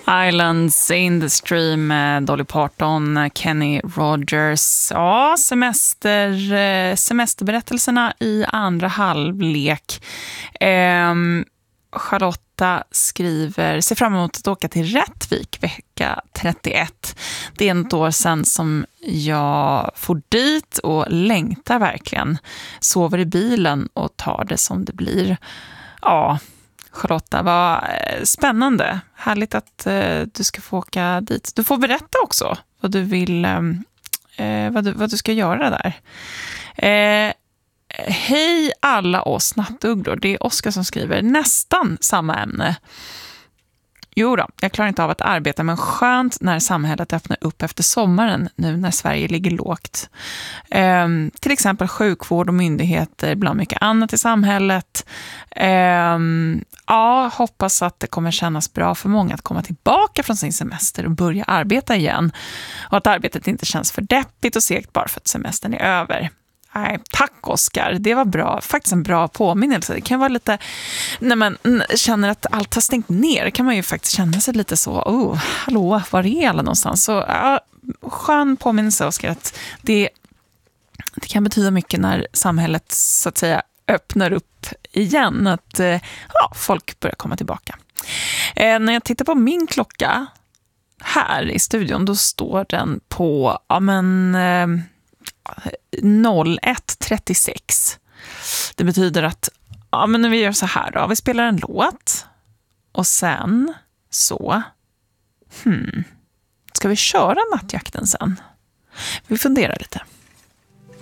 Islands in the Stream med Dolly Parton, Kenny Rogers. Ja, semesterberättelserna i andra halvlek. Charlotta skriver, ser fram emot att åka till Rättvik vecka 31. Det är ett år sedan som jag får dit och längtar verkligen. Sover i bilen och tar det som det blir. Ja, Charlotta, vad spännande. Härligt att du ska få åka dit. Du får berätta också vad du vill, vad du ska göra där. Hej alla oss nattugglor. Det är Oskar som skriver nästan samma ämne. Jo då, jag klarar inte av att arbeta, men skönt när samhället öppnar upp efter sommaren nu när Sverige ligger lågt. Till exempel sjukvård och myndigheter, bland mycket annat i samhället. Ja, hoppas att det kommer kännas bra för många att komma tillbaka från sin semester och börja arbeta igen. Och att arbetet inte känns för deppigt och segt bara för att semestern är över. Nej, tack Oskar, det var bra, faktiskt en bra påminnelse. Det kan vara lite, när man känner att allt har stängt ner, kan man ju faktiskt känna sig lite så, hallå, var är alla någonstans? Så ja, skön påminnelse Oskar, att det kan betyda mycket när samhället så att säga öppnar upp igen, att folk börjar komma tillbaka. När jag tittar på min klocka här i studion, då står den på 01:36. Det betyder att när vi gör så här då, vi spelar en låt och sen så ska vi köra nattjakten sen? Vi funderar lite.